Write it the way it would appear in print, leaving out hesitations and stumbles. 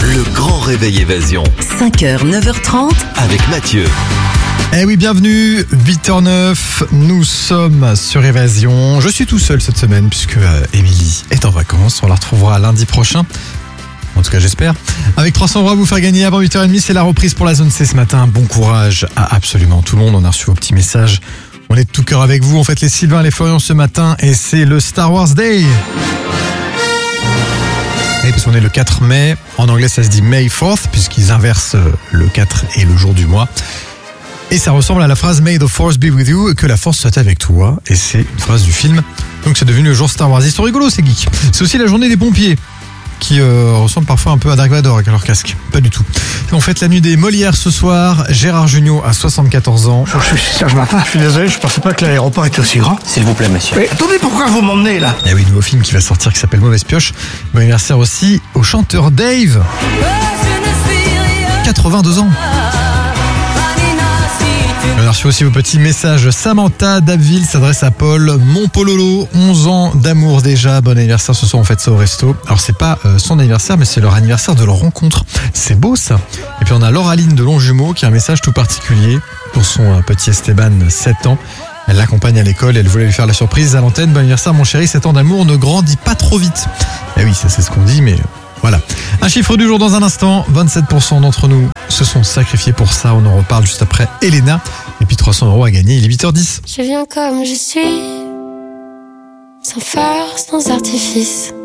Le grand réveil évasion 5h, 9h30. avec Mathieu. Eh oui, bienvenue, 8h09, nous sommes sur Évasion. Je suis tout seul cette semaine puisque Émilie est en vacances. On la retrouvera lundi prochain, en tout cas j'espère. Avec 300 € à vous faire gagner avant 8h30, c'est la reprise pour la zone C ce matin. Bon courage à absolument tout le monde, on a reçu vos petits messages. On est de tout cœur avec vous, on fête les Sylvain et les Florian ce matin et c'est le Star Wars Day. Et parce qu'on est le 4 mai, en anglais ça se dit May 4th puisqu'ils inversent le 4 et le jour du mois. Et ça ressemble à la phrase May the Force be with you, que la force soit avec toi. Et c'est une phrase du film. Donc c'est devenu le jour Star Wars. Ils sont rigolos ces geeks. C'est aussi la journée des pompiers, qui ressemble parfois un peu à Dark Vador avec leur casque. Pas du tout. On fête la nuit des Molières ce soir. Gérard Jugnot a 74 ans. Je suis Serge Martin, je suis désolé, je pensais pas que l'aéroport était aussi grand. S'il vous plaît, monsieur. Mais attendez, pourquoi vous m'emmenez là? Et oui, nouveau film qui va sortir qui s'appelle Mauvaise Pioche. Bon anniversaire aussi au chanteur Dave. 82 ans. On a reçu aussi vos petits messages. Samantha d'Abbeville s'adresse à Paul. Mon Pololo, 11 ans d'amour déjà. Bon anniversaire, ce soir on fête ça au resto. Alors c'est pas son anniversaire, mais c'est leur anniversaire de leur rencontre. C'est beau ça. Et puis on a Lauraline de Longjumeau qui a un message tout particulier pour son petit Esteban, 7 ans. Elle l'accompagne à l'école, elle voulait lui faire la surprise à l'antenne. Bon anniversaire mon chéri, 7 ans d'amour, ne grandit pas trop vite. Eh oui, ça c'est ce qu'on dit, mais voilà. Un chiffre du jour dans un instant. 27% d'entre nous se sont sacrifiés pour ça. On en reparle juste après Elena. Et puis 300 € à gagner, il est 8h10. Je viens comme je suis, sans force, sans artifice.